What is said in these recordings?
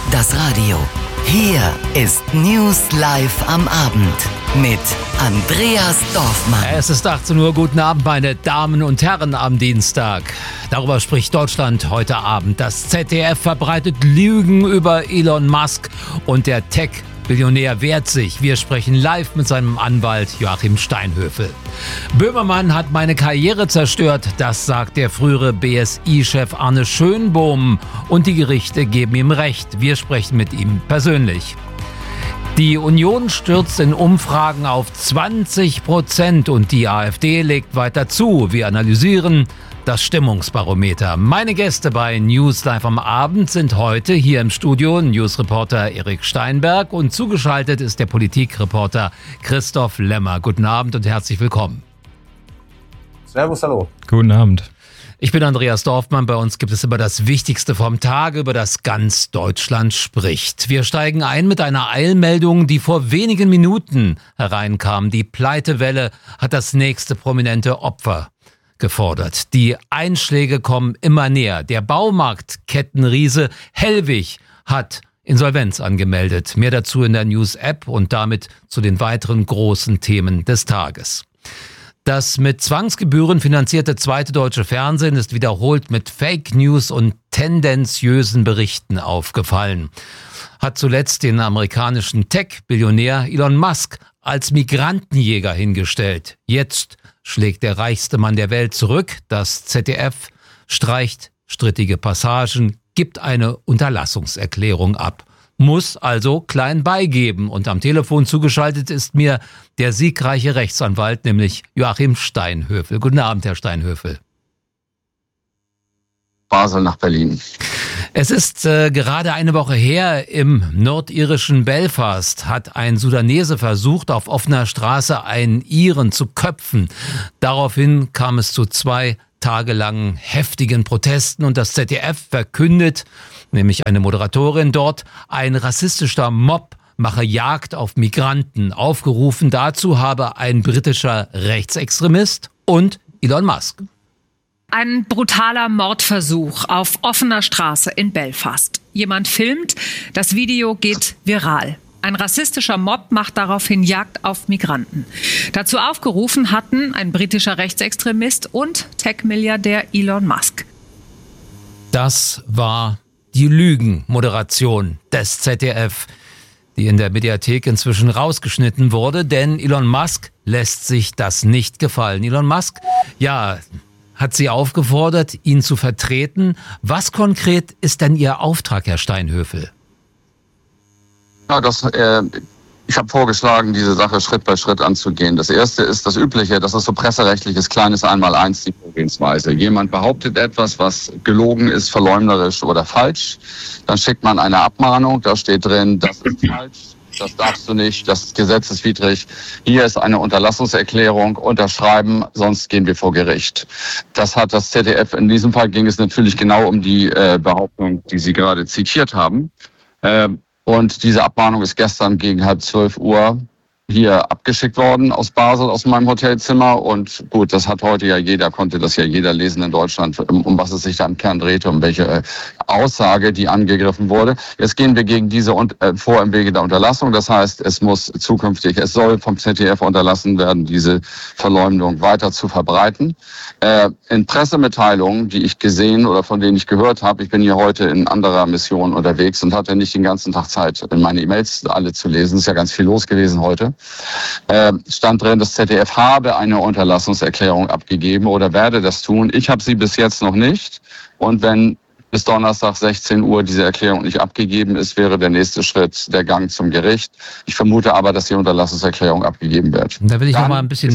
das Radio. Hier ist News Live am Abend mit Andreas Dorfmann. Es ist 18 Uhr. Guten Abend, meine Damen und Herren, am Dienstag. Darüber spricht Deutschland heute Abend. Das ZDF verbreitet Lügen über Elon Musk und der Tech-Billionär wehrt sich. Wir sprechen live mit seinem Anwalt Joachim Steinhöfel. Böhmermann hat meine Karriere zerstört, das sagt der frühere BSI-Chef Arne Schönbohm. Und die Gerichte geben ihm Recht. Wir sprechen mit ihm persönlich. Die Union stürzt in Umfragen auf 20% und die AfD legt weiter zu. Wir analysieren das Stimmungsbarometer. Meine Gäste bei News Live am Abend sind heute hier im Studio Newsreporter Erik Steinberg und zugeschaltet ist der Politikreporter Christoph Lemmer. Guten Abend und herzlich willkommen. Servus, hallo. Guten Abend. Ich bin Andreas Dorfmann. Bei uns gibt es immer das Wichtigste vom Tag, über das ganz Deutschland spricht. Wir steigen ein mit einer Eilmeldung, die vor wenigen Minuten hereinkam. Die Pleitewelle hat das nächste prominente Opfer gefordert. Die Einschläge kommen immer näher. Der Baumarktkettenriese Hellwig hat Insolvenz angemeldet. Mehr dazu in der News-App und damit zu den weiteren großen Themen des Tages. Das mit Zwangsgebühren finanzierte zweite deutsche Fernsehen ist wiederholt mit Fake News und tendenziösen Berichten aufgefallen. Hat zuletzt den amerikanischen Tech-Billionär Elon Musk als Migrantenjäger hingestellt. Jetzt schlägt der reichste Mann der Welt zurück. Das ZDF streicht strittige Passagen, gibt eine Unterlassungserklärung ab. Muss also klein beigeben. Und am Telefon zugeschaltet ist mir der siegreiche Rechtsanwalt, nämlich Joachim Steinhöfel. Guten Abend, Herr Steinhöfel. Basel nach Berlin. Es ist gerade eine Woche her, im nordirischen Belfast hat ein Sudanese versucht, auf offener Straße einen Iren zu köpfen. Daraufhin kam es zu 2 tagelangen heftigen Protesten und das ZDF verkündet, nämlich eine Moderatorin dort, ein rassistischer Mob mache Jagd auf Migranten. Aufgerufen dazu habe ein britischer Rechtsextremist und Elon Musk. Ein brutaler Mordversuch auf offener Straße in Belfast. Jemand filmt, das Video geht viral. Ein rassistischer Mob macht daraufhin Jagd auf Migranten. Dazu aufgerufen hatten ein britischer Rechtsextremist und Tech-Milliardär Elon Musk. Das war die Lügenmoderation des ZDF, die in der Mediathek inzwischen rausgeschnitten wurde, denn Elon Musk lässt sich das nicht gefallen. Elon Musk, hat sie aufgefordert, ihn zu vertreten. Was konkret ist denn Ihr Auftrag, Herr Steinhöfel? Ja, ich habe vorgeschlagen, diese Sache Schritt bei Schritt anzugehen. Das erste ist das Übliche, das ist so presserechtliches kleines Einmaleins, die Vorgehensweise. Jemand behauptet etwas, was gelogen ist, verleumderisch oder falsch. Dann schickt man eine Abmahnung, da steht drin, das ist falsch. Das darfst du nicht, das ist gesetzeswidrig. Hier ist eine Unterlassungserklärung, unterschreiben, sonst gehen wir vor Gericht. Das hat das ZDF, in diesem Fall ging es natürlich genau um die Behauptung, die Sie gerade zitiert haben. Und diese Abmahnung ist gestern gegen 11:30 hier abgeschickt worden aus Basel, aus meinem Hotelzimmer. Und gut, das hat heute konnte das jeder lesen in Deutschland, um was es sich da im Kern drehte, um welche Aussage, die angegriffen wurde. Jetzt gehen wir gegen diese vor im Wege der Unterlassung. Das heißt, es soll vom ZDF unterlassen werden, diese Verleumdung weiter zu verbreiten. In Pressemitteilungen, die ich gesehen oder von denen ich gehört habe, ich bin hier heute in anderer Mission unterwegs und hatte nicht den ganzen Tag Zeit, meine E-Mails alle zu lesen. Es ist ja ganz viel los gewesen heute. Stand drin, das ZDF habe eine Unterlassungserklärung abgegeben oder werde das tun. Ich habe sie bis jetzt noch nicht. Und wenn bis Donnerstag 16 Uhr diese Erklärung nicht abgegeben ist, wäre der nächste Schritt der Gang zum Gericht. Ich vermute aber, dass die Unterlassungserklärung abgegeben wird. Da will ich noch mal ein bisschen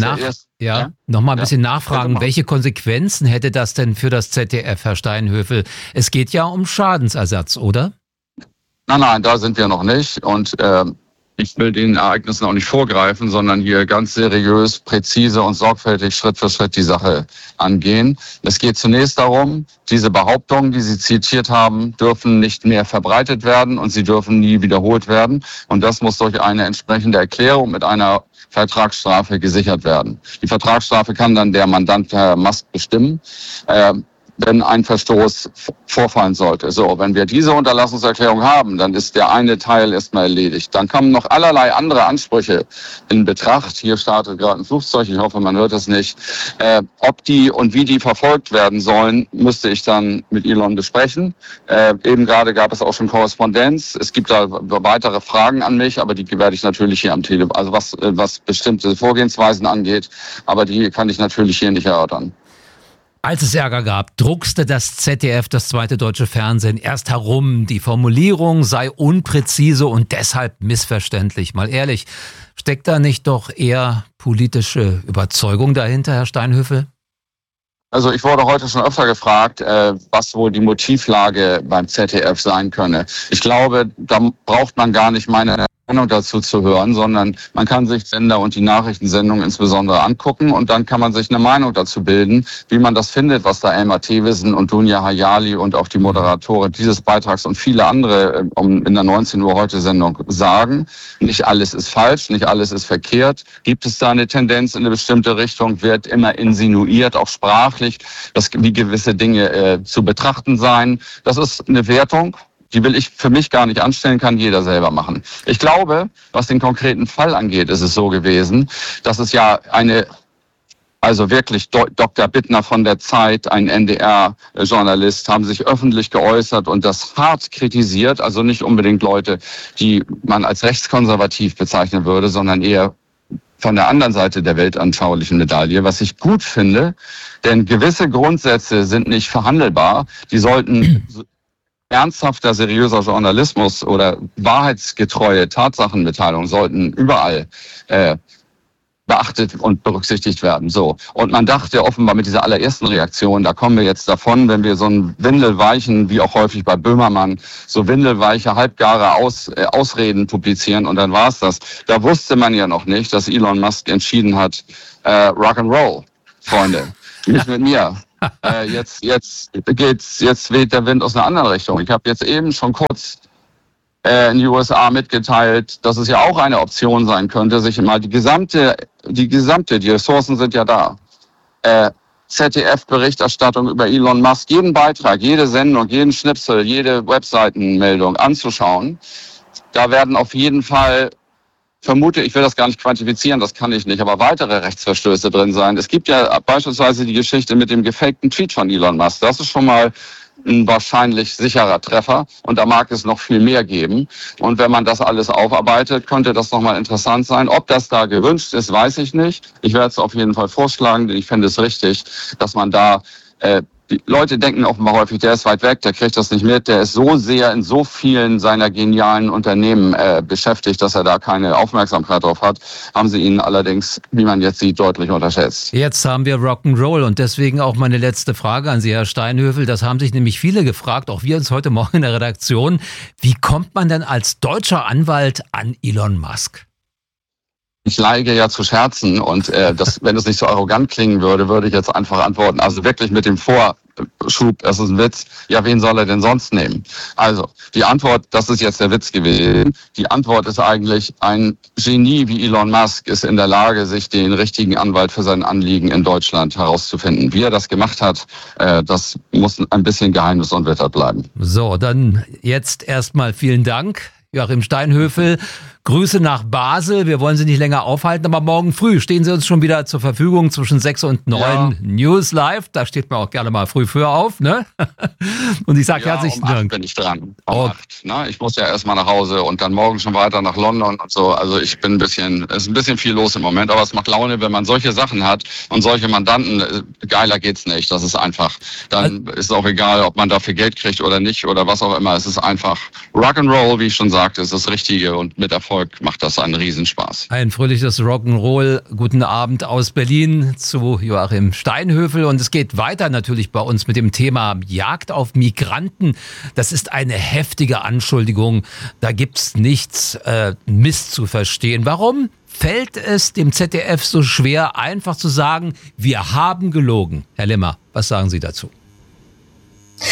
nachfragen. Welche Konsequenzen hätte das denn für das ZDF, Herr Steinhöfel? Es geht ja um Schadensersatz, oder? Nein, da sind wir noch nicht. Und ich will den Ereignissen auch nicht vorgreifen, sondern hier ganz seriös, präzise und sorgfältig Schritt für Schritt die Sache angehen. Es geht zunächst darum, diese Behauptungen, die Sie zitiert haben, dürfen nicht mehr verbreitet werden und sie dürfen nie wiederholt werden. Und das muss durch eine entsprechende Erklärung mit einer Vertragsstrafe gesichert werden. Die Vertragsstrafe kann dann der Mandant, Herr Musk, bestimmen. wenn ein Verstoß vorfallen sollte. So, wenn wir diese Unterlassungserklärung haben, dann ist der eine Teil erstmal erledigt. Dann kommen noch allerlei andere Ansprüche in Betracht. Hier startet gerade ein Flugzeug, ich hoffe, man hört es nicht. Ob die und wie die verfolgt werden sollen, müsste ich dann mit Elon besprechen. Eben gerade gab es auch schon Korrespondenz. Es gibt da weitere Fragen an mich, aber die werde ich natürlich hier am Telefon, also was bestimmte Vorgehensweisen angeht, aber die kann ich natürlich hier nicht erörtern. Als es Ärger gab, druckste das ZDF, das zweite deutsche Fernsehen, erst herum. Die Formulierung sei unpräzise und deshalb missverständlich. Mal ehrlich, steckt da nicht doch eher politische Überzeugung dahinter, Herr Steinhöfel? Also ich wurde heute schon öfter gefragt, was wohl die Motivlage beim ZDF sein könne. Ich glaube, da braucht man gar nicht meine Meinung dazu zu hören, sondern man kann sich Sender und die Nachrichtensendung insbesondere angucken und dann kann man sich eine Meinung dazu bilden, wie man das findet, was da Elmar Thewissen und Dunja Hayali und auch die Moderatoren dieses Beitrags und viele andere in der 19 Uhr heute Sendung sagen. Nicht alles ist falsch, nicht alles ist verkehrt. Gibt es da eine Tendenz in eine bestimmte Richtung, wird immer insinuiert, auch sprachlich, wie gewisse Dinge zu betrachten seien. Das ist eine Wertung. Die will ich für mich gar nicht anstellen, kann jeder selber machen. Ich glaube, was den konkreten Fall angeht, ist es so gewesen, dass es ja also wirklich Dr. Bittner von der Zeit, ein NDR-Journalist, haben sich öffentlich geäußert und das hart kritisiert. Also nicht unbedingt Leute, die man als rechtskonservativ bezeichnen würde, sondern eher von der anderen Seite der weltanschaulichen Medaille, was ich gut finde, denn gewisse Grundsätze sind nicht verhandelbar. Die sollten ernsthafter, seriöser Journalismus oder wahrheitsgetreue Tatsachenmitteilungen sollten überall beachtet und berücksichtigt werden. So. Und man dachte offenbar mit dieser allerersten Reaktion, da kommen wir jetzt davon, wenn wir so einen windelweichen, wie auch häufig bei Böhmermann, so windelweiche, halbgare Ausreden publizieren und dann war es das. Da wusste man ja noch nicht, dass Elon Musk entschieden hat, Rock'n'Roll, Freunde, nicht mit mir. Jetzt weht der Wind aus einer anderen Richtung. Ich habe jetzt eben schon kurz in die USA mitgeteilt, dass es ja auch eine Option sein könnte, sich mal die Ressourcen sind ja da, ZDF-Berichterstattung über Elon Musk, jeden Beitrag, jede Sendung, jeden Schnipsel, jede Webseitenmeldung anzuschauen. Da werden auf jeden Fall vermute, ich will das gar nicht quantifizieren, das kann ich nicht, aber weitere Rechtsverstöße drin sein. Es gibt ja beispielsweise die Geschichte mit dem gefakten Tweet von Elon Musk. Das ist schon mal ein wahrscheinlich sicherer Treffer und da mag es noch viel mehr geben. Und wenn man das alles aufarbeitet, könnte das nochmal interessant sein. Ob das da gewünscht ist, weiß ich nicht. Ich werde es auf jeden Fall vorschlagen, denn ich finde es richtig, dass man da die Leute denken offenbar häufig, der ist weit weg, der kriegt das nicht mit, der ist so sehr in so vielen seiner genialen Unternehmen beschäftigt, dass er da keine Aufmerksamkeit drauf hat, haben sie ihn allerdings, wie man jetzt sieht, deutlich unterschätzt. Jetzt haben wir Rock'n'Roll und deswegen auch meine letzte Frage an Sie, Herr Steinhöfel. Das haben sich nämlich viele gefragt, auch wir uns heute Morgen in der Redaktion. Wie kommt man denn als deutscher Anwalt an Elon Musk? Ich neige ja zu Scherzen und wenn es nicht so arrogant klingen würde, würde ich jetzt einfach antworten. Also wirklich mit dem Vorschub, das ist ein Witz. Ja, wen soll er denn sonst nehmen? Also die Antwort, das ist jetzt der Witz gewesen. Die Antwort ist eigentlich, ein Genie wie Elon Musk ist in der Lage, sich den richtigen Anwalt für sein Anliegen in Deutschland herauszufinden. Wie er das gemacht hat, das muss ein bisschen Geheimnis unwittert bleiben. So, dann jetzt erstmal vielen Dank, Joachim Steinhöfel. Grüße nach Basel. Wir wollen Sie nicht länger aufhalten, aber morgen früh stehen Sie uns schon wieder zur Verfügung zwischen 6 und 9 ja. News Live. Da steht man auch gerne mal früh für auf, ne? Und ich sage herzlichen Dank. Um 8 bin ich dran. Um 8. Ne? Ich muss ja erstmal nach Hause und dann morgen schon weiter nach London und so. Also es ist ein bisschen viel los im Moment, aber es macht Laune, wenn man solche Sachen hat und solche Mandanten. Geiler geht's nicht. Das ist einfach. Dann ist es auch egal, ob man dafür Geld kriegt oder nicht oder was auch immer. Es ist einfach Rock'n'Roll, wie ich schon sagte, ist das Richtige und mit Erfolg macht das einen Riesenspaß. Ein fröhliches Rock'n'Roll. Guten Abend aus Berlin zu Joachim Steinhöfel. Und es geht weiter natürlich bei uns mit dem Thema Jagd auf Migranten. Das ist eine heftige Anschuldigung. Da gibt's nichts misszuverstehen. Warum fällt es dem ZDF so schwer, einfach zu sagen, wir haben gelogen? Herr Limmer, was sagen Sie dazu?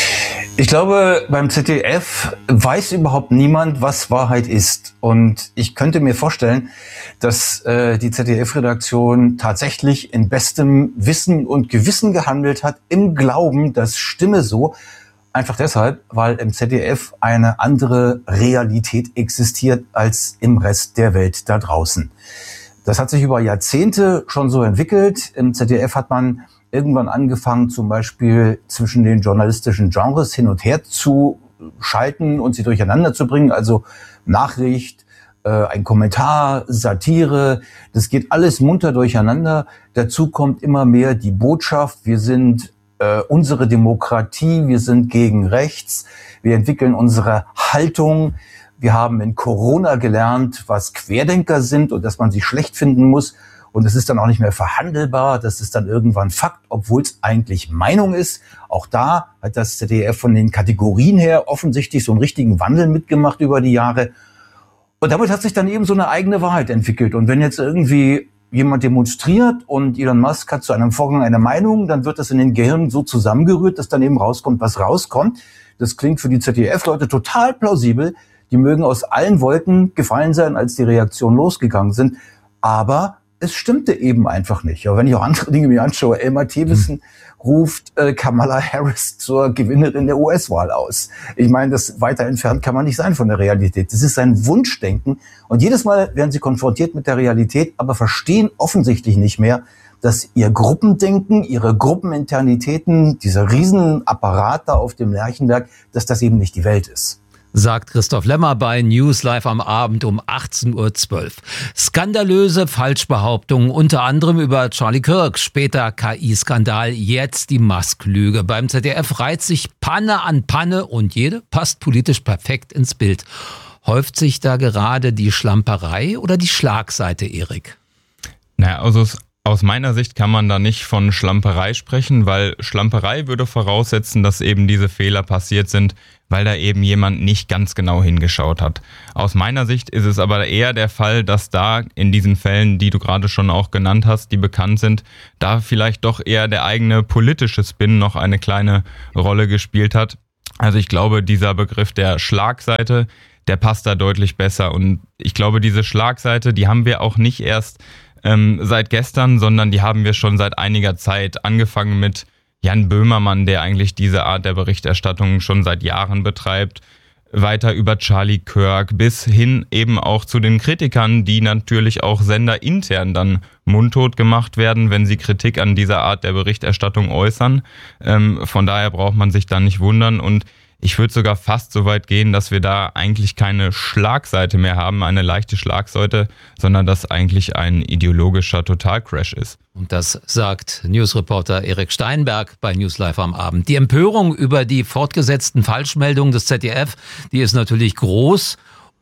Ich glaube, beim ZDF weiß überhaupt niemand, was Wahrheit ist. Und ich könnte mir vorstellen, dass die ZDF-Redaktion tatsächlich in bestem Wissen und Gewissen gehandelt hat, im Glauben, das stimme so. Einfach deshalb, weil im ZDF eine andere Realität existiert als im Rest der Welt da draußen. Das hat sich über Jahrzehnte schon so entwickelt. Im ZDF hat man irgendwann angefangen, zum Beispiel zwischen den journalistischen Genres hin und her zu schalten und sie durcheinander zu bringen. Also Nachricht, ein Kommentar, Satire, das geht alles munter durcheinander. Dazu kommt immer mehr die Botschaft, wir sind unsere Demokratie, wir sind gegen rechts, wir entwickeln unsere Haltung. Wir haben in Corona gelernt, was Querdenker sind und dass man sie schlecht finden muss. Und es ist dann auch nicht mehr verhandelbar, das ist dann irgendwann Fakt, obwohl es eigentlich Meinung ist. Auch da hat das ZDF von den Kategorien her offensichtlich so einen richtigen Wandel mitgemacht über die Jahre. Und damit hat sich dann eben so eine eigene Wahrheit entwickelt. Und wenn jetzt irgendwie jemand demonstriert und Elon Musk hat zu einem Vorgang eine Meinung, dann wird das in den Gehirnen so zusammengerührt, dass dann eben rauskommt, was rauskommt. Das klingt für die ZDF-Leute total plausibel. Die mögen aus allen Wolken gefallen sein, als die Reaktionen losgegangen sind. Aber es stimmte eben einfach nicht. Aber wenn ich auch andere Dinge mir anschaue, Elmar Thewissen ruft Kamala Harris zur Gewinnerin der US-Wahl aus. Ich meine, das weiter entfernt kann man nicht sein von der Realität. Das ist ein Wunschdenken. Und jedes Mal werden sie konfrontiert mit der Realität, aber verstehen offensichtlich nicht mehr, dass ihr Gruppendenken, ihre Gruppeninternitäten, dieser Riesenapparat da auf dem Lerchenberg, dass das eben nicht die Welt ist. Sagt Christoph Lemmer bei News Live am Abend um 18:12 Uhr. Skandalöse Falschbehauptungen, unter anderem über Charlie Kirk, später KI-Skandal, jetzt die Musk-Lüge. Beim ZDF reiht sich Panne an Panne und jede passt politisch perfekt ins Bild. Häuft sich da gerade die Schlamperei oder die Schlagseite, Erik? Naja, also aus meiner Sicht kann man da nicht von Schlamperei sprechen, weil Schlamperei würde voraussetzen, dass eben diese Fehler passiert sind, weil da eben jemand nicht ganz genau hingeschaut hat. Aus meiner Sicht ist es aber eher der Fall, dass da in diesen Fällen, die du gerade schon auch genannt hast, die bekannt sind, da vielleicht doch eher der eigene politische Spin noch eine kleine Rolle gespielt hat. Also ich glaube, dieser Begriff der Schlagseite, der passt da deutlich besser. Und ich glaube, diese Schlagseite, die haben wir auch nicht erst seit gestern, sondern die haben wir schon seit einiger Zeit, angefangen mit Jan Böhmermann, der eigentlich diese Art der Berichterstattung schon seit Jahren betreibt, weiter über Charlie Kirk bis hin eben auch zu den Kritikern, die natürlich auch senderintern dann mundtot gemacht werden, wenn sie Kritik an dieser Art der Berichterstattung äußern. Von daher braucht man sich da nicht wundern und ich würde sogar fast so weit gehen, dass wir da eigentlich keine Schlagseite mehr haben, eine leichte Schlagseite, sondern dass eigentlich ein ideologischer Totalcrash ist. Und das sagt Newsreporter Erik Steinberg bei News Live am Abend. Die Empörung über die fortgesetzten Falschmeldungen des ZDF, die ist natürlich groß.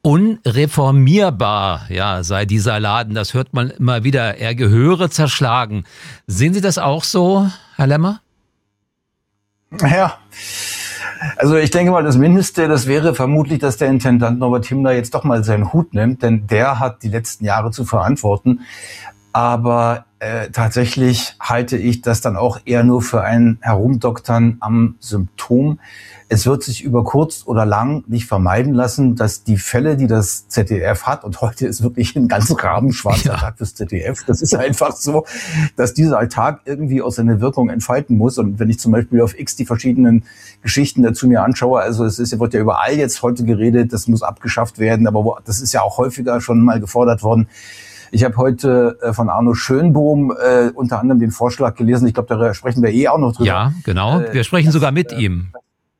Unreformierbar, ja, sei dieser Laden, das hört man immer wieder, er gehöre zerschlagen. Sehen Sie das auch so, Herr Lemmer? Ja. Also ich denke mal, das Mindeste, das wäre vermutlich, dass der Intendant Norbert Himmler jetzt doch mal seinen Hut nimmt, denn der hat die letzten Jahre zu verantworten. Aber tatsächlich halte ich das dann auch eher nur für ein Herumdoktern am Symptom. Es wird sich über kurz oder lang nicht vermeiden lassen, dass die Fälle, die das ZDF hat, und heute ist wirklich ein ganz rabenschwarzer Tag fürs ZDF, das ist einfach so, dass dieser Tag irgendwie auch seine Wirkung entfalten muss. Und wenn ich zum Beispiel auf X die verschiedenen Geschichten dazu mir anschaue, also wird ja überall jetzt heute geredet, das muss abgeschafft werden, aber das ist ja auch häufiger schon mal gefordert worden. Ich habe heute von Arno Schönbohm unter anderem den Vorschlag gelesen, ich glaube, da sprechen wir auch noch drüber. Ja, genau, wir sprechen sogar mit ihm.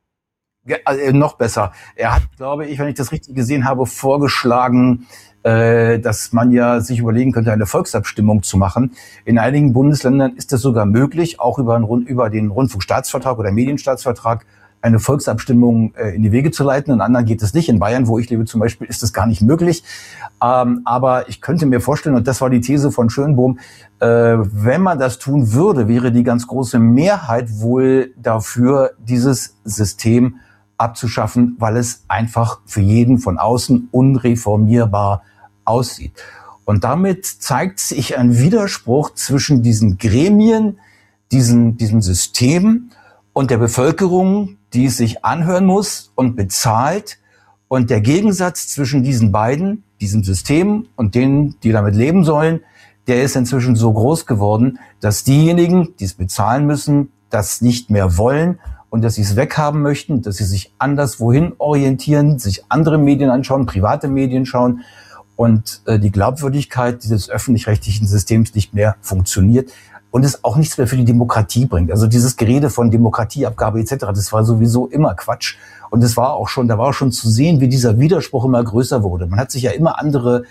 Noch besser. Er hat, glaube ich, wenn ich das richtig gesehen habe, vorgeschlagen, dass man ja sich überlegen könnte, eine Volksabstimmung zu machen. In einigen Bundesländern ist das sogar möglich, auch über den Rundfunkstaatsvertrag oder Medienstaatsvertrag eine Volksabstimmung in die Wege zu leiten. In anderen geht es nicht. In Bayern, wo ich lebe zum Beispiel, ist das gar nicht möglich. Aber ich könnte mir vorstellen, und das war die These von Schönbohm, wenn man das tun würde, wäre die ganz große Mehrheit wohl dafür, dieses System abzuschaffen, weil es einfach für jeden von außen unreformierbar aussieht. Und damit zeigt sich ein Widerspruch zwischen diesen Gremien, diesem System und der Bevölkerung, die es sich anhören muss und bezahlt. Und der Gegensatz zwischen diesen beiden, diesem System und denen, die damit leben sollen, der ist inzwischen so groß geworden, dass diejenigen, die es bezahlen müssen, das nicht mehr wollen und dass sie es weghaben möchten, dass sie sich anderswohin orientieren, sich andere Medien anschauen, private Medien schauen und die Glaubwürdigkeit dieses öffentlich-rechtlichen Systems nicht mehr funktioniert und es auch nichts mehr für die Demokratie bringt. Also dieses Gerede von Demokratieabgabe etc., das war sowieso immer Quatsch. Und da war auch schon zu sehen, wie dieser Widerspruch immer größer wurde. Man hat sich ja immer andere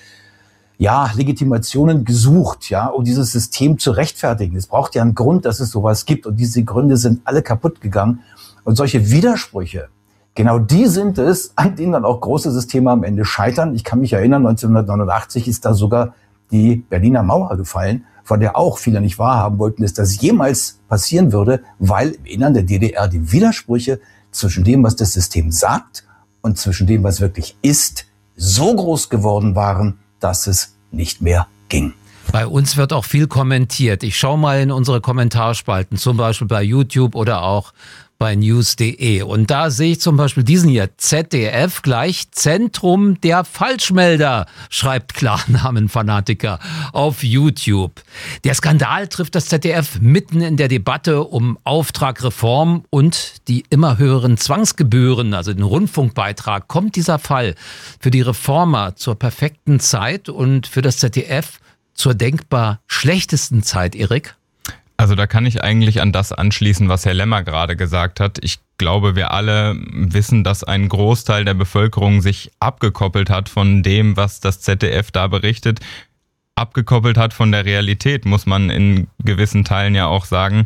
Legitimationen gesucht, um dieses System zu rechtfertigen. Es braucht ja einen Grund, dass es sowas gibt. Und diese Gründe sind alle kaputt gegangen. Und solche Widersprüche, genau die sind es, an denen dann auch große Systeme am Ende scheitern. Ich kann mich erinnern, 1989 ist da sogar die Berliner Mauer gefallen, von der auch viele nicht wahrhaben wollten, dass das jemals passieren würde, weil im Innern der DDR die Widersprüche zwischen dem, was das System sagt und zwischen dem, was wirklich ist, so groß geworden waren, dass es nicht mehr ging. Bei uns wird auch viel kommentiert. Ich schaue mal in unsere Kommentarspalten, zum Beispiel bei YouTube oder auch bei news.de. Und da sehe ich zum Beispiel diesen hier, ZDF gleich Zentrum der Falschmelder, schreibt Klarnamen-Fanatiker auf YouTube. Der Skandal trifft das ZDF mitten in der Debatte um Auftrag Reform und die immer höheren Zwangsgebühren, also den Rundfunkbeitrag. Kommt dieser Fall für die Reformer zur perfekten Zeit und für das ZDF zur denkbar schlechtesten Zeit, Erik? Also da kann ich eigentlich an das anschließen, was Herr Lemmer gerade gesagt hat. Ich glaube, wir alle wissen, dass ein Großteil der Bevölkerung sich abgekoppelt hat von dem, was das ZDF da berichtet. Abgekoppelt hat von der Realität, muss man in gewissen Teilen ja auch sagen.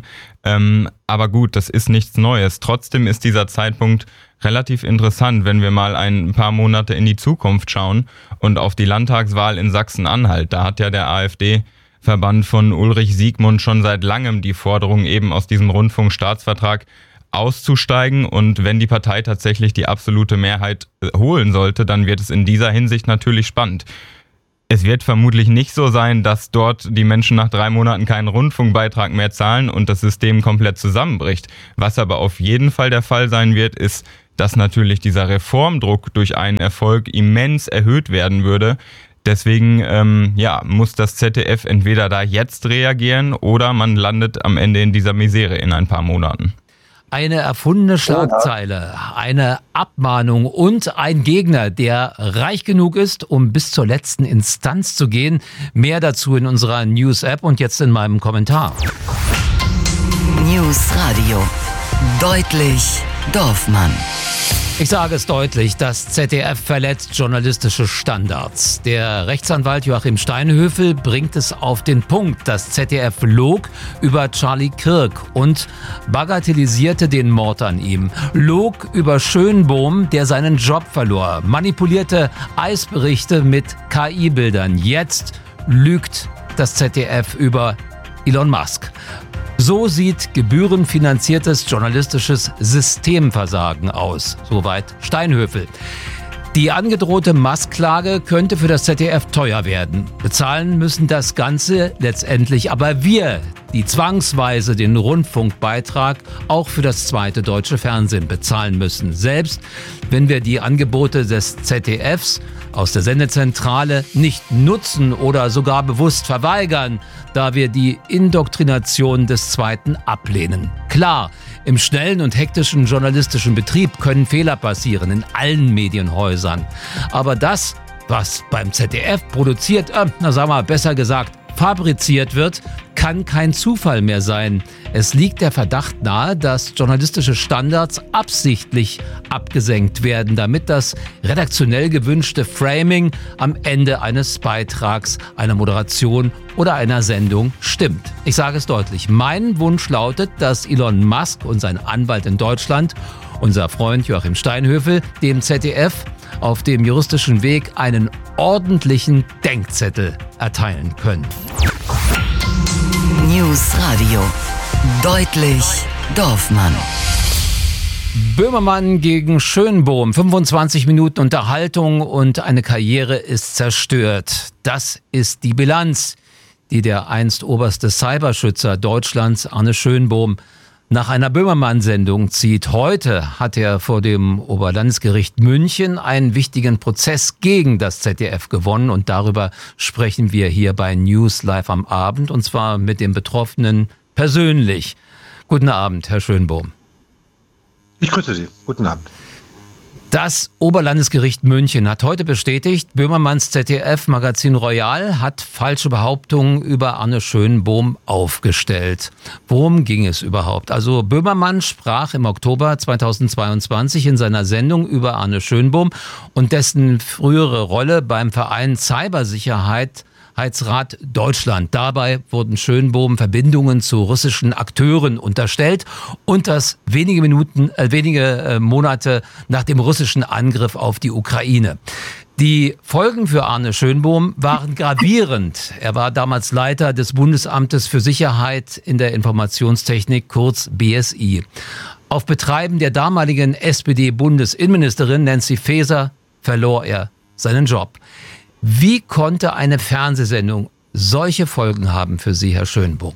Aber gut, das ist nichts Neues. Trotzdem ist dieser Zeitpunkt relativ interessant, wenn wir mal ein paar Monate in die Zukunft schauen und auf die Landtagswahl in Sachsen-Anhalt. Da hat ja der AfD-Verband von Ulrich Siegmund schon seit langem die Forderung, eben aus diesem Rundfunkstaatsvertrag auszusteigen. Und wenn die Partei tatsächlich die absolute Mehrheit holen sollte, dann wird es in dieser Hinsicht natürlich spannend. Es wird vermutlich nicht so sein, dass dort die Menschen nach 3 Monaten keinen Rundfunkbeitrag mehr zahlen und das System komplett zusammenbricht. Was aber auf jeden Fall der Fall sein wird, ist, dass natürlich dieser Reformdruck durch einen Erfolg immens erhöht werden würde. Deswegen muss das ZDF entweder da jetzt reagieren oder man landet am Ende in dieser Misere in ein paar Monaten. Eine erfundene Schlagzeile, eine Abmahnung und ein Gegner, der reich genug ist, um bis zur letzten Instanz zu gehen. Mehr dazu in unserer News-App und jetzt in meinem Kommentar. News Radio. Deutlich Dorfmann. Ich sage es deutlich, das ZDF verletzt journalistische Standards. Der Rechtsanwalt Joachim Steinhöfel bringt es auf den Punkt. Das ZDF log über Charlie Kirk und bagatellisierte den Mord an ihm. Log über Schönbohm, der seinen Job verlor. Manipulierte Eisberichte mit KI-Bildern. Jetzt lügt das ZDF über Elon Musk. So sieht gebührenfinanziertes journalistisches Systemversagen aus. Soweit Steinhöfel. Die angedrohte Musk-Klage könnte für das ZDF teuer werden. Bezahlen müssen das Ganze letztendlich aber wir, die zwangsweise den Rundfunkbeitrag auch für das zweite deutsche Fernsehen bezahlen müssen. Selbst wenn wir die Angebote des ZDFs aus der Sendezentrale nicht nutzen oder sogar bewusst verweigern, da wir die Indoktrination des Zweiten ablehnen. Klar, im schnellen und hektischen journalistischen Betrieb können Fehler passieren in allen Medienhäusern. Aber das, was beim ZDF produziert, besser gesagt, fabriziert wird, kann kein Zufall mehr sein. Es liegt der Verdacht nahe, dass journalistische Standards absichtlich abgesenkt werden, damit das redaktionell gewünschte Framing am Ende eines Beitrags, einer Moderation oder einer Sendung stimmt. Ich sage es deutlich. Mein Wunsch lautet, dass Elon Musk und sein Anwalt in Deutschland, unser Freund Joachim Steinhöfel, dem ZDF auf dem juristischen Weg einen ordentlichen Denkzettel erteilen können. News Radio. Deutlich Dorfmann. Böhmermann gegen Schönbohm. 25 Minuten Unterhaltung und eine Karriere ist zerstört. Das ist die Bilanz, die der einst oberste Cyberschützer Deutschlands, Arne Schönbohm, Nach einer Böhmermann-Sendung zieht. Heute hat er vor dem Oberlandesgericht München einen wichtigen Prozess gegen das ZDF gewonnen und darüber sprechen wir hier bei News Live am Abend und zwar mit dem Betroffenen persönlich. Guten Abend, Herr Schönbohm. Ich grüße Sie. Guten Abend. Das Oberlandesgericht München hat heute bestätigt, Böhmermanns ZDF-Magazin Royal hat falsche Behauptungen über Arne Schönbohm aufgestellt. Worum ging es überhaupt? Also Böhmermann sprach im Oktober 2022 in seiner Sendung über Arne Schönbohm und dessen frühere Rolle beim Verein Cybersicherheit Sicherheitsrat Deutschland. Dabei wurden Schönbohm Verbindungen zu russischen Akteuren unterstellt und das wenige Monate nach dem russischen Angriff auf die Ukraine. Die Folgen für Arne Schönbohm waren gravierend. Er war damals Leiter des Bundesamtes für Sicherheit in der Informationstechnik, kurz BSI. Auf Betreiben der damaligen SPD-Bundesinnenministerin Nancy Faeser verlor er seinen Job. Wie konnte eine Fernsehsendung solche Folgen haben für Sie, Herr Schönbohm?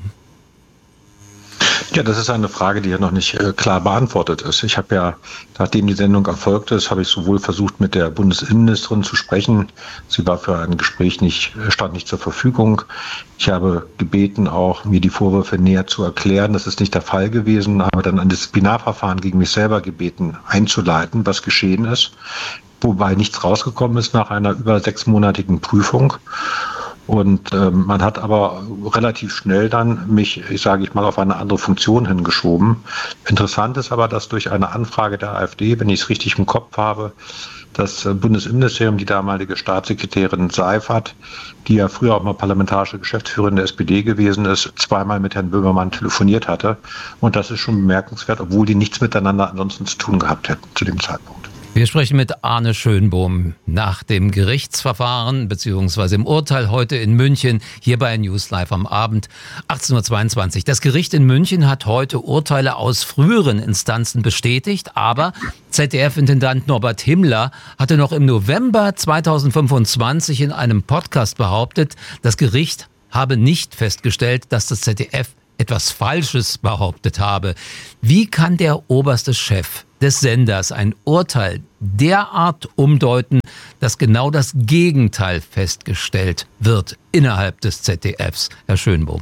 Ja, das ist eine Frage, die ja noch nicht klar beantwortet ist. Ich habe ja, nachdem die Sendung erfolgt ist, habe ich sowohl versucht, mit der Bundesinnenministerin zu sprechen. Sie war für ein Gespräch stand nicht zur Verfügung. Ich habe gebeten, auch mir die Vorwürfe näher zu erklären. Das ist nicht der Fall gewesen. Habe dann ein Disziplinarverfahren gegen mich selber gebeten, einzuleiten, was geschehen ist. Wobei nichts rausgekommen ist nach einer über 6-monatigen Prüfung. Und man hat aber relativ schnell dann mich, auf eine andere Funktion hingeschoben. Interessant ist aber, dass durch eine Anfrage der AfD, wenn ich es richtig im Kopf habe, das Bundesinnenministerium, die damalige Staatssekretärin Seifert, die ja früher auch mal parlamentarische Geschäftsführerin der SPD gewesen ist, zweimal mit Herrn Böhmermann telefoniert hatte. Und das ist schon bemerkenswert, obwohl die nichts miteinander ansonsten zu tun gehabt hätten zu dem Zeitpunkt. Wir sprechen mit Arne Schönbohm nach dem Gerichtsverfahren bzw. im Urteil heute in München, hier bei News Live am Abend, 18.22 Uhr. Das Gericht in München hat heute Urteile aus früheren Instanzen bestätigt, aber ZDF-Intendant Norbert Himmler hatte noch im November 2025 in einem Podcast behauptet, das Gericht habe nicht festgestellt, dass das ZDF etwas Falsches behauptet habe. Wie kann der oberste Chef des Senders ein Urteil derart umdeuten, dass genau das Gegenteil festgestellt wird innerhalb des ZDFs, Herr Schönbohm?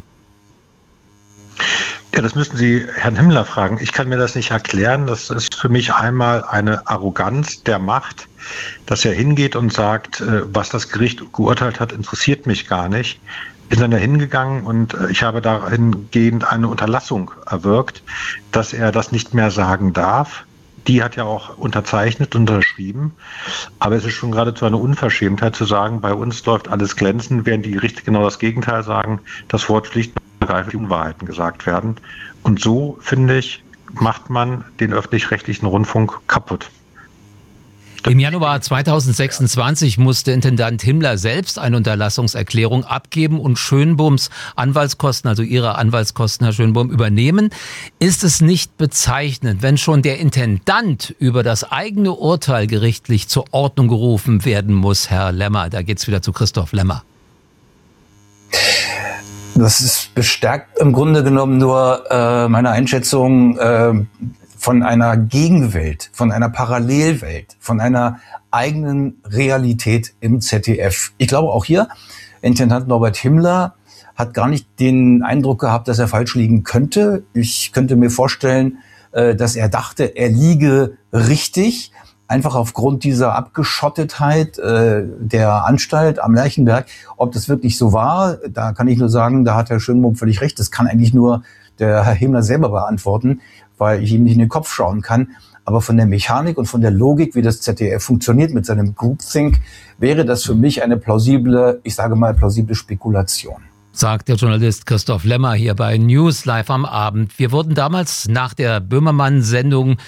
Ja, das müssen Sie Herrn Himmler fragen. Ich kann mir das nicht erklären. Das ist für mich einmal eine Arroganz der Macht, dass er hingeht und sagt, was das Gericht geurteilt hat, interessiert mich gar nicht. Ist dann da hingegangen und ich habe dahingehend eine Unterlassung erwirkt, dass er das nicht mehr sagen darf. Die hat ja auch unterzeichnet, unterschrieben. Aber es ist schon geradezu eine Unverschämtheit zu sagen, bei uns läuft alles glänzend, während die Gerichte genau das Gegenteil sagen, das Wort schlicht und ergreifend die Unwahrheiten gesagt werden. Und so, finde ich, macht man den öffentlich-rechtlichen Rundfunk kaputt. Im Januar 2026 musste Intendant Himmler selbst eine Unterlassungserklärung abgeben und Schönbohms Anwaltskosten, also Ihre Anwaltskosten, Herr Schönbohm, übernehmen. Ist es nicht bezeichnend, wenn schon der Intendant über das eigene Urteil gerichtlich zur Ordnung gerufen werden muss, Herr Lemmer? Da geht's wieder zu Christoph Lemmer. Das ist bestärkt im Grunde genommen nur meine Einschätzung von einer Gegenwelt, von einer Parallelwelt, von einer eigenen Realität im ZDF. Ich glaube auch hier, Intendant Norbert Himmler hat gar nicht den Eindruck gehabt, dass er falsch liegen könnte. Ich könnte mir vorstellen, dass er dachte, er liege richtig, einfach aufgrund dieser Abgeschottetheit der Anstalt am Lerchenberg. Ob das wirklich so war, da kann ich nur sagen, da hat Herr Schönbohm völlig recht. Das kann eigentlich nur der Herr Himmler selber beantworten, weil ich ihm nicht in den Kopf schauen kann. Aber von der Mechanik und von der Logik, wie das ZDF funktioniert mit seinem Groupthink, wäre das für mich eine plausible Spekulation. Sagt der Journalist Christoph Lemmer hier bei News Live am Abend. Wir wurden damals nach der Böhmermann-Sendung,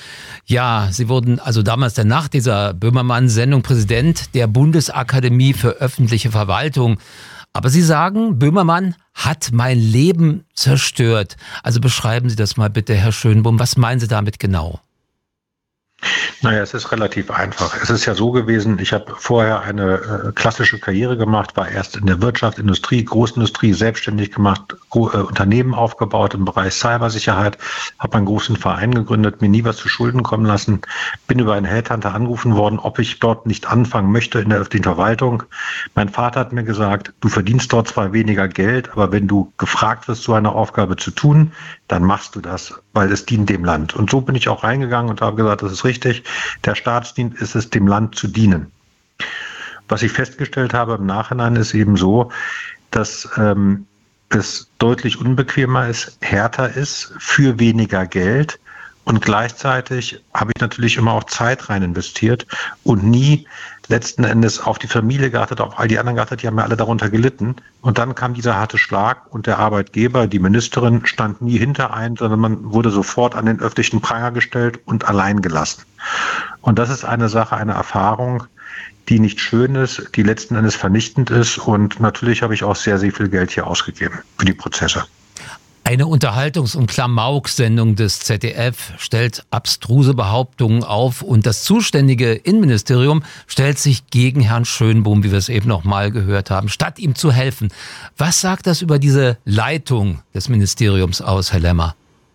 nach dieser Böhmermann-Sendung Präsident der Bundesakademie für öffentliche Verwaltung. Aber Sie sagen, Böhmermann hat mein Leben zerstört. Also beschreiben Sie das mal bitte, Herr Schönbohm. Was meinen Sie damit genau? Naja, es ist relativ einfach. Es ist ja so gewesen, ich habe vorher eine klassische Karriere gemacht, war erst in der Wirtschaft, Industrie, Großindustrie, selbstständig gemacht, Unternehmen aufgebaut im Bereich Cybersicherheit, habe einen großen Verein gegründet, mir nie was zu Schulden kommen lassen, bin über einen Headhunter angerufen worden, ob ich dort nicht anfangen möchte in der öffentlichen Verwaltung. Mein Vater hat mir gesagt, du verdienst dort zwar weniger Geld, aber wenn du gefragt wirst, so eine Aufgabe zu tun, dann machst du das, weil es dient dem Land. Und so bin ich auch reingegangen und habe gesagt, das ist richtig. Der Staatsdienst ist es, dem Land zu dienen. Was ich festgestellt habe im Nachhinein ist eben so, dass es deutlich unbequemer ist, härter ist, für weniger Geld. Und gleichzeitig habe ich natürlich immer auch Zeit rein investiert und nie letzten Endes auf die Familie geachtet, auf all die anderen geachtet, die haben ja alle darunter gelitten. Und dann kam dieser harte Schlag und der Arbeitgeber, die Ministerin, stand nie hinter ein, sondern man wurde sofort an den öffentlichen Pranger gestellt und allein gelassen. Und das ist eine Sache, eine Erfahrung, die nicht schön ist, die letzten Endes vernichtend ist. Und natürlich habe ich auch sehr, sehr viel Geld hier ausgegeben für die Prozesse. Eine Unterhaltungs- und Klamauk-Sendung des ZDF stellt abstruse Behauptungen auf und das zuständige Innenministerium stellt sich gegen Herrn Schönbohm, wie wir es eben noch mal gehört haben, statt ihm zu helfen. Was sagt das über diese Leitung des Ministeriums aus, Herr Lemmer?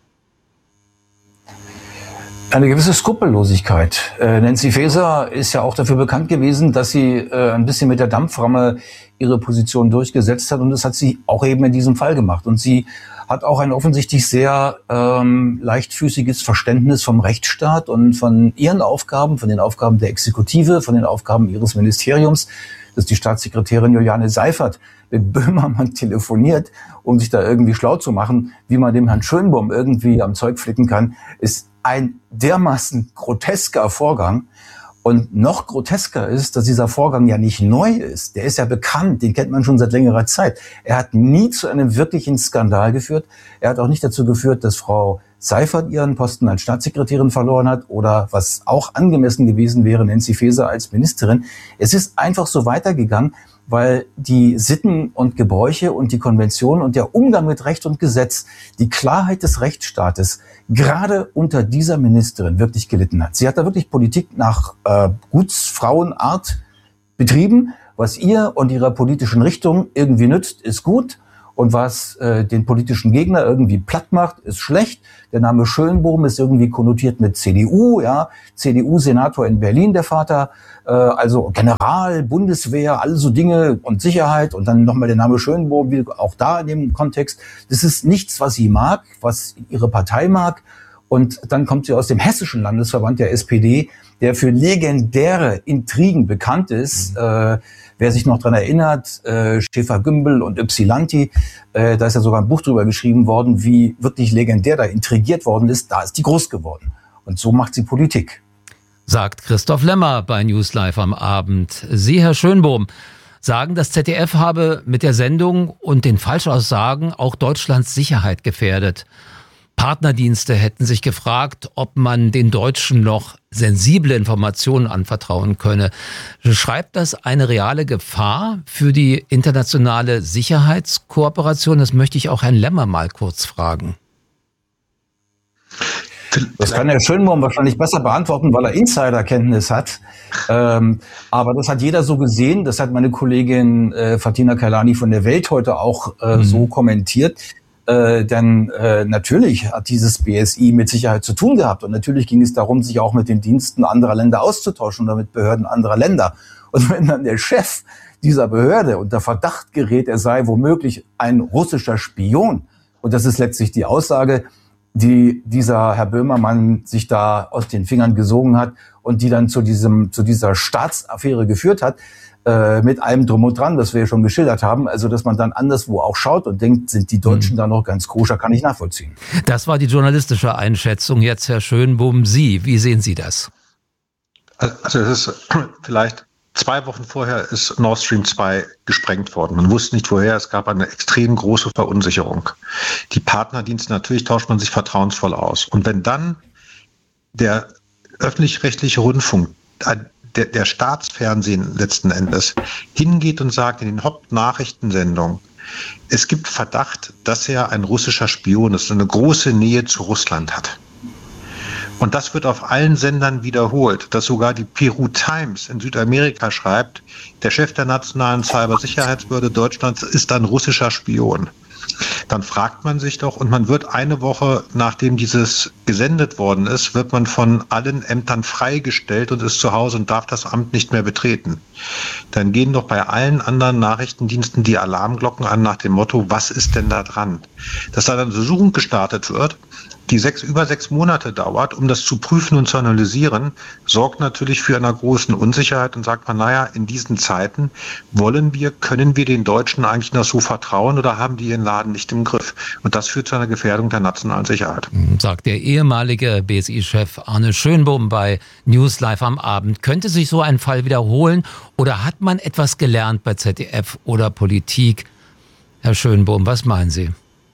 Eine gewisse Skrupellosigkeit. Nancy Faeser ist ja auch dafür bekannt gewesen, dass sie ein bisschen mit der Dampframme ihre Position durchgesetzt hat und das hat sie auch eben in diesem Fall gemacht. Und sie hat auch ein offensichtlich sehr leichtfüßiges Verständnis vom Rechtsstaat und von ihren Aufgaben, von den Aufgaben der Exekutive, von den Aufgaben ihres Ministeriums, dass die Staatssekretärin Juliane Seifert mit Böhmermann telefoniert, um sich da irgendwie schlau zu machen, wie man dem Herrn Schönbohm irgendwie am Zeug flicken kann, ist ein dermaßen grotesker Vorgang. Und noch grotesker ist, dass dieser Vorgang ja nicht neu ist. Der ist ja bekannt, den kennt man schon seit längerer Zeit. Er hat nie zu einem wirklichen Skandal geführt. Er hat auch nicht dazu geführt, dass Frau Seifert ihren Posten als Staatssekretärin verloren hat oder, was auch angemessen gewesen wäre, Nancy Faeser als Ministerin. Es ist einfach so weitergegangen, weil die Sitten und Gebräuche und die Konvention und der Umgang mit Recht und Gesetz, die Klarheit des Rechtsstaates gerade unter dieser Ministerin wirklich gelitten hat. Sie hat da wirklich Politik nach Gutsfrauenart betrieben. Was ihr und ihrer politischen Richtung irgendwie nützt, ist gut. Und was den politischen Gegner irgendwie platt macht, ist schlecht. Der Name Schönbohm ist irgendwie konnotiert mit CDU, ja, CDU-Senator in Berlin, der Vater, also General, Bundeswehr, all so Dinge und Sicherheit und dann nochmal der Name Schönbohm, wie auch da in dem Kontext. Das ist nichts, was sie mag, was ihre Partei mag. Und dann kommt sie aus dem hessischen Landesverband der SPD, der für legendäre Intrigen bekannt ist. Wer sich noch dran erinnert, Schäfer-Gümbel und Ypsilanti, da ist ja sogar ein Buch drüber geschrieben worden, wie wirklich legendär da intrigiert worden ist. Da ist die groß geworden. Und so macht sie Politik. Sagt Christoph Lemmer bei News Live am Abend. Sie, Herr Schönbohm, sagen, das ZDF habe mit der Sendung und den Falschaussagen auch Deutschlands Sicherheit gefährdet. Partnerdienste hätten sich gefragt, ob man den Deutschen noch sensible Informationen anvertrauen könne. Schreibt das eine reale Gefahr für die internationale Sicherheitskooperation? Das möchte ich auch Herrn Lemmer mal kurz fragen. Das kann Herr Schönbohm wahrscheinlich besser beantworten, weil er Insiderkenntnis hat. Aber das hat jeder so gesehen. Das hat meine Kollegin Fatina Kailani von der Welt heute auch so kommentiert. Denn natürlich hat dieses BSI mit Sicherheit zu tun gehabt und natürlich ging es darum, sich auch mit den Diensten anderer Länder auszutauschen oder mit Behörden anderer Länder. Und wenn dann der Chef dieser Behörde unter Verdacht gerät, er sei womöglich ein russischer Spion, und das ist letztlich die Aussage, die dieser Herr Böhmermann sich da aus den Fingern gesogen hat und die dann zu dieser Staatsaffäre geführt hat, mit allem drum und dran, das wir ja schon geschildert haben, also dass man dann anderswo auch schaut und denkt, sind die Deutschen da noch ganz koscher, kann ich nachvollziehen. Das war die journalistische Einschätzung. Jetzt, Herr Schönbohm, Sie, wie sehen Sie das? Also es ist vielleicht 2 Wochen vorher ist Nord Stream 2 gesprengt worden. Man wusste nicht woher, es gab eine extrem große Verunsicherung. Die Partnerdienste, natürlich tauscht man sich vertrauensvoll aus. Und wenn dann der öffentlich-rechtliche Rundfunk, der Staatsfernsehen letzten Endes, hingeht und sagt in den Hauptnachrichtensendungen, es gibt Verdacht, dass er ein russischer Spion ist und eine große Nähe zu Russland hat. Und das wird auf allen Sendern wiederholt, dass sogar die Peru Times in Südamerika schreibt, der Chef der nationalen Cybersicherheitsbehörde Deutschlands ist ein russischer Spion. Dann fragt man sich doch, und man wird eine Woche, nachdem dieses gesendet worden ist, wird man von allen Ämtern freigestellt und ist zu Hause und darf das Amt nicht mehr betreten. Dann gehen doch bei allen anderen Nachrichtendiensten die Alarmglocken an nach dem Motto, was ist denn da dran? Dass da dann eine Untersuchung gestartet wird, die über 6 Monate dauert, um das zu prüfen und zu analysieren, sorgt natürlich für eine große Unsicherheit und sagt man, naja, in diesen Zeiten können wir den Deutschen eigentlich noch so vertrauen oder haben die ihren Laden nicht im Griff? Und das führt zu einer Gefährdung der nationalen Sicherheit. Sagt der ehemalige BSI-Chef Arne Schönbohm bei News Live am Abend. Könnte sich so ein Fall wiederholen oder hat man etwas gelernt bei ZDF oder Politik? Herr Schönbohm, was meinen Sie?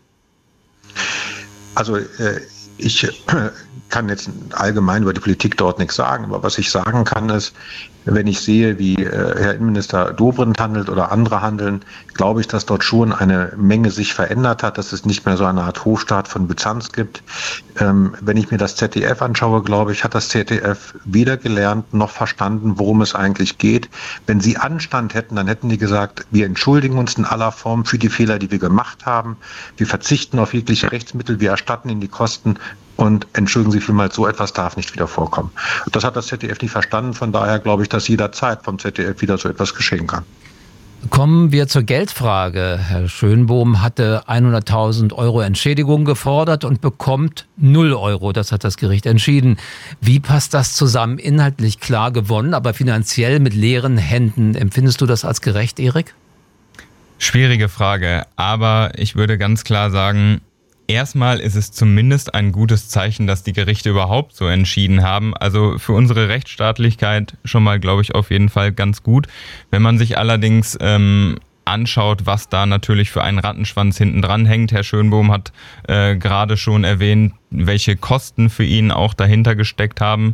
Also ich kann jetzt allgemein über die Politik dort nichts sagen, aber was ich sagen kann ist, wenn ich sehe, wie Herr Innenminister Dobrindt handelt oder andere handeln, glaube ich, dass dort schon eine Menge sich verändert hat, dass es nicht mehr so eine Art Hofstaat von Byzanz gibt. Wenn ich mir das ZDF anschaue, glaube ich, hat das ZDF weder gelernt noch verstanden, worum es eigentlich geht. Wenn sie Anstand hätten, dann hätten die gesagt, wir entschuldigen uns in aller Form für die Fehler, die wir gemacht haben. Wir verzichten auf jegliche Rechtsmittel, wir erstatten ihnen die Kosten und entschuldigen Sie vielmals, so etwas darf nicht wieder vorkommen. Das hat das ZDF nicht verstanden, von daher glaube ich, dass jederzeit vom ZDF wieder so etwas geschehen kann. Kommen wir zur Geldfrage. Herr Schönbohm hatte 100.000 Euro Entschädigung gefordert und bekommt 0 Euro. Das hat das Gericht entschieden. Wie passt das zusammen? Inhaltlich klar gewonnen, aber finanziell mit leeren Händen. Empfindest du das als gerecht, Erik? Schwierige Frage, aber ich würde ganz klar sagen, erstmal ist es zumindest ein gutes Zeichen, dass die Gerichte überhaupt so entschieden haben. Also für unsere Rechtsstaatlichkeit schon mal, glaube ich, auf jeden Fall ganz gut. Wenn man sich allerdings anschaut, was da natürlich für einen Rattenschwanz hinten dran hängt. Herr Schönbohm hat gerade schon erwähnt, welche Kosten für ihn auch dahinter gesteckt haben.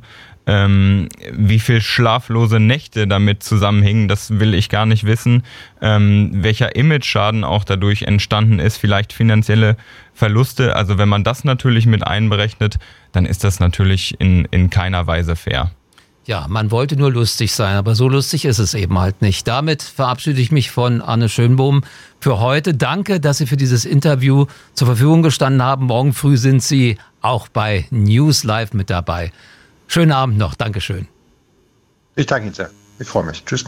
Wie viel schlaflose Nächte damit zusammenhingen, das will ich gar nicht wissen. Welcher Image-Schaden auch dadurch entstanden ist, vielleicht finanzielle Verluste. Also wenn man das natürlich mit einberechnet, dann ist das natürlich in keiner Weise fair. Ja, man wollte nur lustig sein, aber so lustig ist es eben halt nicht. Damit verabschiede ich mich von Arne Schönbohm für heute. Danke, dass Sie für dieses Interview zur Verfügung gestanden haben. Morgen früh sind Sie auch bei News Live mit dabei. Schönen Abend noch. Dankeschön. Ich danke Ihnen sehr. Ich freue mich. Tschüss.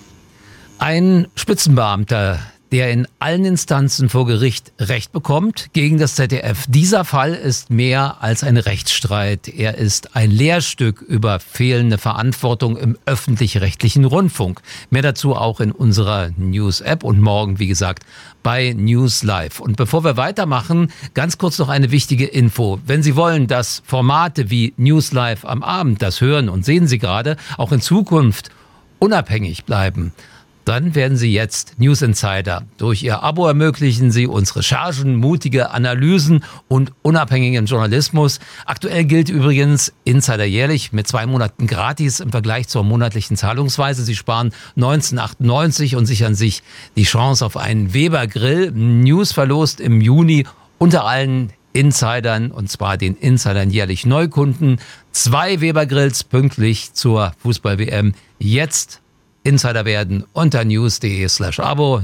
Ein Spitzenbeamter, der in allen Instanzen vor Gericht Recht bekommt gegen das ZDF. Dieser Fall ist mehr als ein Rechtsstreit. Er ist ein Lehrstück über fehlende Verantwortung im öffentlich-rechtlichen Rundfunk. Mehr dazu auch in unserer News-App und morgen, wie gesagt, bei News Live. Und bevor wir weitermachen, ganz kurz noch eine wichtige Info. Wenn Sie wollen, dass Formate wie News Live am Abend, das hören und sehen Sie gerade, auch in Zukunft unabhängig bleiben, dann werden Sie jetzt News Insider. Durch Ihr Abo ermöglichen Sie uns Recherchen, mutige Analysen und unabhängigen Journalismus. Aktuell gilt übrigens Insider jährlich mit 2 Monaten gratis im Vergleich zur monatlichen Zahlungsweise. Sie sparen 19,98 und sichern sich die Chance auf einen Weber Grill. News verlost im Juni unter allen Insidern, und zwar den Insidern jährlich Neukunden, 2 Weber Grills pünktlich zur Fußball-WM. Jetzt Insider werden unter news.de/abo,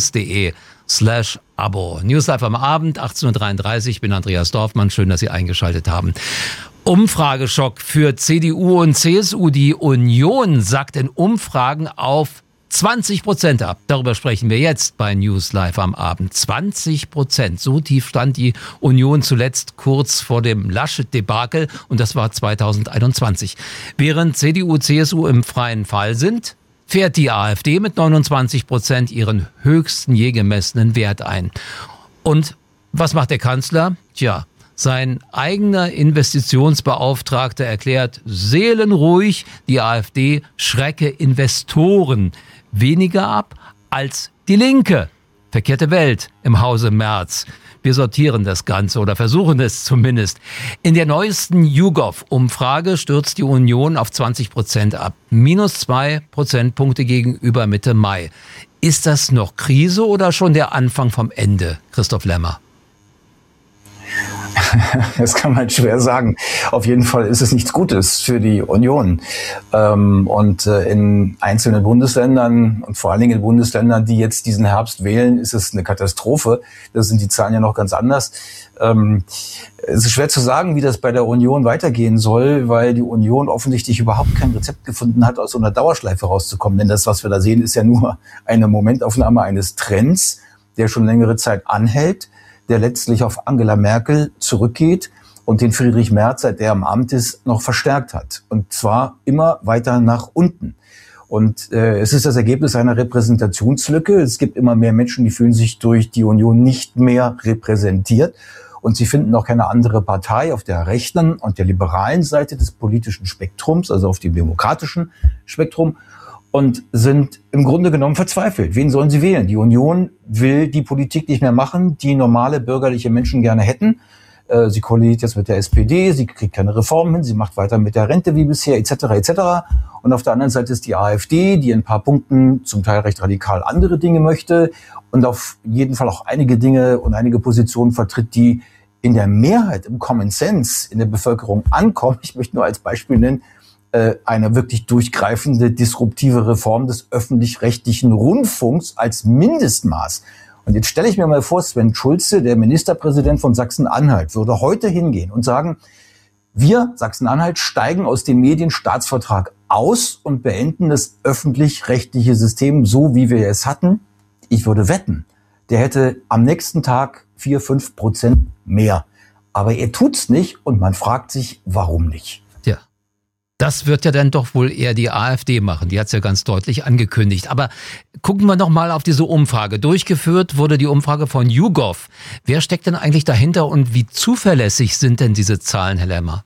news.de/abo. News Live am Abend, 18.33 Uhr. Ich bin Andreas Dorfmann. Schön, dass Sie eingeschaltet haben. Umfrageschock für CDU und CSU. Die Union sackt in Umfragen auf 20% ab. Darüber sprechen wir jetzt bei News Live am Abend. 20%. So tief stand die Union zuletzt kurz vor dem Laschet-Debakel und das war 2021. Während CDU, CSU im freien Fall sind, fährt die AfD mit 29% ihren höchsten je gemessenen Wert ein. Und was macht der Kanzler? Tja, sein eigener Investitionsbeauftragter erklärt seelenruhig, die AfD schrecke Investoren weniger ab als die Linke. Verkehrte Welt im Hause Merz. Wir sortieren das Ganze oder versuchen es zumindest. In der neuesten YouGov-Umfrage stürzt die Union auf 20% ab. -2 Prozentpunkte gegenüber Mitte Mai. Ist das noch Krise oder schon der Anfang vom Ende, Christoph Lemmer? Das kann man schwer sagen. Auf jeden Fall ist es nichts Gutes für die Union. Und in einzelnen Bundesländern und vor allen Dingen in Bundesländern, die jetzt diesen Herbst wählen, ist es eine Katastrophe. Da sind die Zahlen ja noch ganz anders. Es ist schwer zu sagen, wie das bei der Union weitergehen soll, weil die Union offensichtlich überhaupt kein Rezept gefunden hat, aus so einer Dauerschleife rauszukommen. Denn das, was wir da sehen, ist ja nur eine Momentaufnahme eines Trends, der schon längere Zeit anhält, der letztlich auf Angela Merkel zurückgeht und den Friedrich Merz, seit er im Amt ist, noch verstärkt hat. Und zwar immer weiter nach unten. Und es ist das Ergebnis einer Repräsentationslücke. Es gibt immer mehr Menschen, die fühlen sich durch die Union nicht mehr repräsentiert. Und sie finden auch keine andere Partei auf der rechten und der liberalen Seite des politischen Spektrums, also auf dem demokratischen Spektrum, und sind im Grunde genommen verzweifelt. Wen sollen sie wählen? Die Union will die Politik nicht mehr machen, die normale bürgerliche Menschen gerne hätten. Sie koaliert jetzt mit der SPD, sie kriegt keine Reformen hin, sie macht weiter mit der Rente wie bisher, etc. etc. Und auf der anderen Seite ist die AfD, die in ein paar Punkten zum Teil recht radikal andere Dinge möchte und auf jeden Fall auch einige Dinge und einige Positionen vertritt, die in der Mehrheit, im Common Sense in der Bevölkerung ankommen. Ich möchte nur als Beispiel nennen, eine wirklich durchgreifende, disruptive Reform des öffentlich-rechtlichen Rundfunks als Mindestmaß. Und jetzt stelle ich mir mal vor, Sven Schulze, der Ministerpräsident von Sachsen-Anhalt, würde heute hingehen und sagen, wir, Sachsen-Anhalt, steigen aus dem Medienstaatsvertrag aus und beenden das öffentlich-rechtliche System so, wie wir es hatten. Ich würde wetten, der hätte am nächsten Tag 4-5% mehr. Aber er tut's nicht und man fragt sich, warum nicht? Ja. Das wird ja dann doch wohl eher die AfD machen. Die hat es ja ganz deutlich angekündigt. Aber gucken wir noch mal auf diese Umfrage. Durchgeführt wurde die Umfrage von YouGov. Wer steckt denn eigentlich dahinter und wie zuverlässig sind denn diese Zahlen, Herr Lemmer?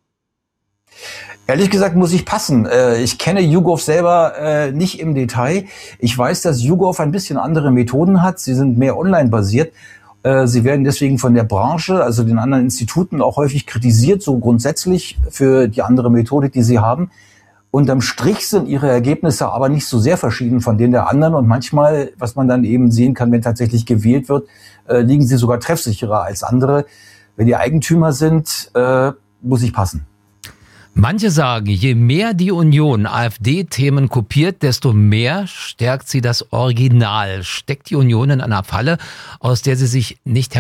Ehrlich gesagt muss ich passen. Ich kenne YouGov selber nicht im Detail. Ich weiß, dass YouGov ein bisschen andere Methoden hat. Sie sind mehr online basiert. Sie werden deswegen von der Branche, also den anderen Instituten, auch häufig kritisiert, so grundsätzlich für die andere Methodik, die sie haben. Unterm Strich sind ihre Ergebnisse aber nicht so sehr verschieden von denen der anderen. Und manchmal, was man dann eben sehen kann, wenn tatsächlich gewählt wird, liegen sie sogar treffsicherer als andere. Wenn die Eigentümer sind, muss ich passen. Manche sagen, je mehr die Union AfD-Themen kopiert, desto mehr stärkt sie das Original. Steckt die Union in einer Falle, aus der sie sich nicht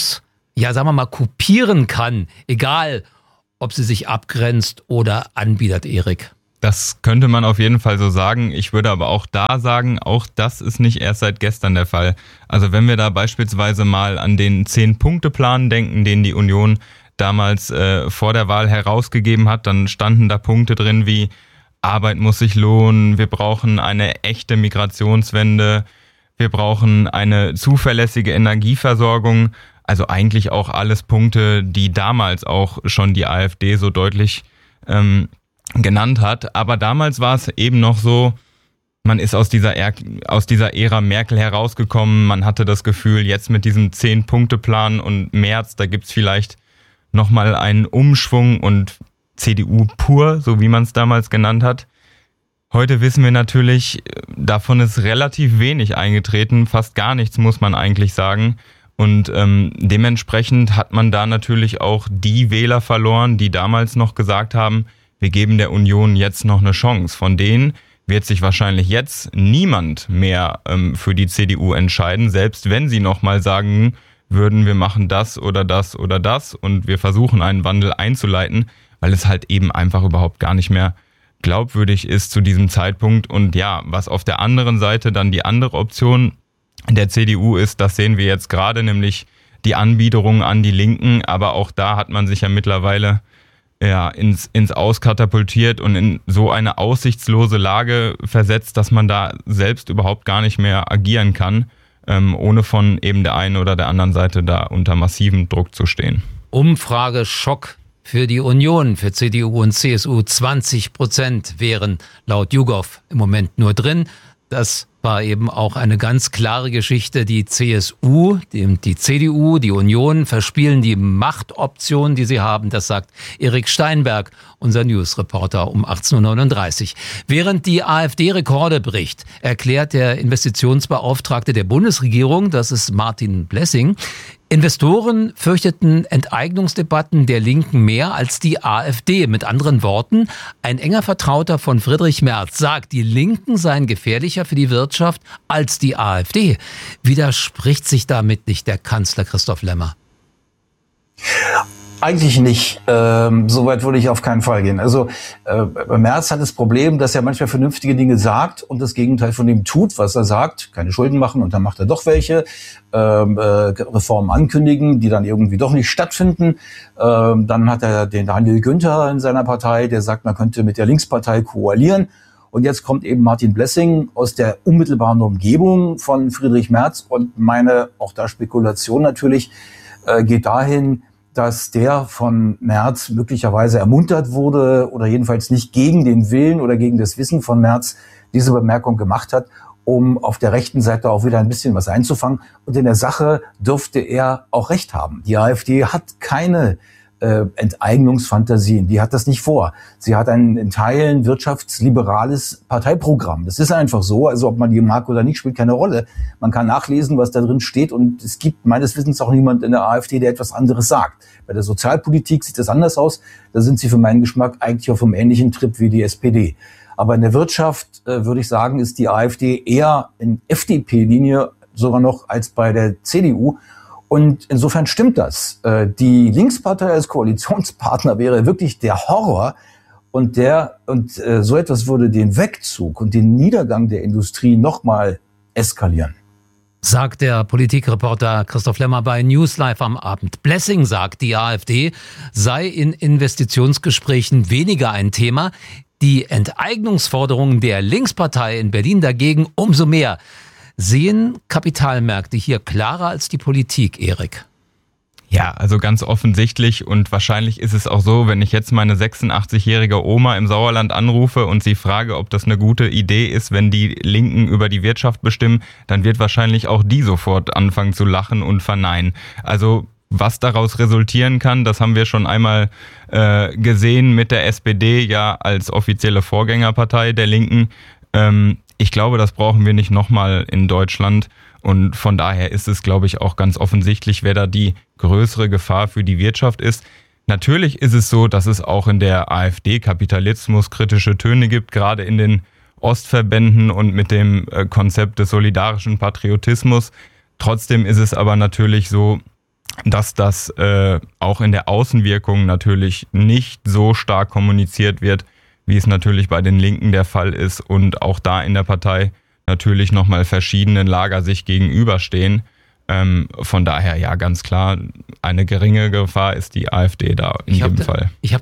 kopieren kann, egal ob sie sich abgrenzt oder anbietet, Erik? Das könnte man auf jeden Fall so sagen. Ich würde aber auch da sagen, auch das ist nicht erst seit gestern der Fall. Also wenn wir da beispielsweise mal an den 10-Punkte-Plan denken, den die Union damals vor der Wahl herausgegeben hat, dann standen da Punkte drin wie Arbeit muss sich lohnen, wir brauchen eine echte Migrationswende, wir brauchen eine zuverlässige Energieversorgung. Also eigentlich auch alles Punkte, die damals auch schon die AfD so deutlich genannt hat. Aber damals war es eben noch so, man ist aus dieser Ära Merkel herausgekommen, man hatte das Gefühl, jetzt mit diesem 10-Punkte-Plan und Merz, da gibt's vielleicht nochmal einen Umschwung und CDU pur, so wie man es damals genannt hat. Heute wissen wir natürlich, davon ist relativ wenig eingetreten, fast gar nichts, muss man eigentlich sagen. Und dementsprechend hat man da natürlich auch die Wähler verloren, die damals noch gesagt haben, wir geben der Union jetzt noch eine Chance. Von denen wird sich wahrscheinlich jetzt niemand mehr für die CDU entscheiden, selbst wenn sie nochmal sagen würden, wir machen das oder das oder das und wir versuchen einen Wandel einzuleiten, weil es halt eben einfach überhaupt gar nicht mehr glaubwürdig ist zu diesem Zeitpunkt. Und ja, was auf der anderen Seite dann die andere Option der CDU ist, das sehen wir jetzt gerade, nämlich die Anbiederung an die Linken, aber auch da hat man sich ja mittlerweile ins Aus katapultiert und in so eine aussichtslose Lage versetzt, dass man da selbst überhaupt gar nicht mehr agieren kann, ohne von eben der einen oder der anderen Seite da unter massivem Druck zu stehen. Umfrage Schock für die Union, für CDU und CSU. 20% wären laut YouGov im Moment nur drin. Das war eben auch eine ganz klare Geschichte. Die CSU, die CDU, die Union verspielen die Machtoption, die sie haben. Das sagt Erik Steinberg, unser Newsreporter um 18.39 Uhr. Während die AfD Rekorde bricht, erklärt der Investitionsbeauftragte der Bundesregierung, das ist Martin Blessing, Investoren fürchteten Enteignungsdebatten der Linken mehr als die AfD. Mit anderen Worten, ein enger Vertrauter von Friedrich Merz sagt, die Linken seien gefährlicher für die Wirtschaft als die AfD. Widerspricht sich damit nicht der Kanzler Christoph Lemmer? Eigentlich nicht. So weit würde ich auf keinen Fall gehen. Also Merz hat das Problem, dass er manchmal vernünftige Dinge sagt und das Gegenteil von dem tut, was er sagt. Keine Schulden machen und dann macht er doch welche. Reformen ankündigen, die dann irgendwie doch nicht stattfinden. Dann hat er den Daniel Günther in seiner Partei, der sagt, man könnte mit der Linkspartei koalieren. Und jetzt kommt eben Martin Blessing aus der unmittelbaren Umgebung von Friedrich Merz. Und meine, auch da Spekulation natürlich, geht dahin, dass der von Merz möglicherweise ermuntert wurde oder jedenfalls nicht gegen den Willen oder gegen das Wissen von Merz diese Bemerkung gemacht hat, um auf der rechten Seite auch wieder ein bisschen was einzufangen. Und in der Sache dürfte er auch recht haben. Die AfD hat keine Enteignungsfantasien, die hat das nicht vor. Sie hat ein in Teilen wirtschaftsliberales Parteiprogramm. Das ist einfach so, also ob man die mag oder nicht, spielt keine Rolle. Man kann nachlesen, was da drin steht und es gibt meines Wissens auch niemand in der AfD, der etwas anderes sagt. Bei der Sozialpolitik sieht das anders aus, da sind sie für meinen Geschmack eigentlich auf einem ähnlichen Trip wie die SPD. Aber in der Wirtschaft, würde ich sagen, ist die AfD eher in FDP-Linie sogar noch als bei der CDU. Und insofern stimmt das. Die Linkspartei als Koalitionspartner wäre wirklich der Horror. Und so etwas würde den Wegzug und den Niedergang der Industrie nochmal eskalieren. Sagt der Politikreporter Christoph Lemmer bei News Live am Abend. Blessing sagt, die AfD sei in Investitionsgesprächen weniger ein Thema. Die Enteignungsforderungen der Linkspartei in Berlin dagegen umso mehr. Sehen Kapitalmärkte hier klarer als die Politik, Erik? Ja, also ganz offensichtlich und wahrscheinlich ist es auch so, wenn ich jetzt meine 86-jährige Oma im Sauerland anrufe und sie frage, ob das eine gute Idee ist, wenn die Linken über die Wirtschaft bestimmen, dann wird wahrscheinlich auch die sofort anfangen zu lachen und verneinen. Also was daraus resultieren kann, das haben wir schon einmal gesehen mit der SPD ja als offizielle Vorgängerpartei der Linken. Ich glaube, das brauchen wir nicht nochmal in Deutschland und von daher ist es, glaube ich, auch ganz offensichtlich, wer da die größere Gefahr für die Wirtschaft ist. Natürlich ist es so, dass es auch in der AfD kapitalismuskritische Töne gibt, gerade in den Ostverbänden und mit dem Konzept des solidarischen Patriotismus. Trotzdem ist es aber natürlich so, dass das auch in der Außenwirkung natürlich nicht so stark kommuniziert wird, wie es natürlich bei den Linken der Fall ist und auch da in der Partei natürlich nochmal verschiedene Lager sich gegenüberstehen. Von daher ja ganz klar, eine geringe Gefahr ist die AfD da in jedem Fall. Ich habe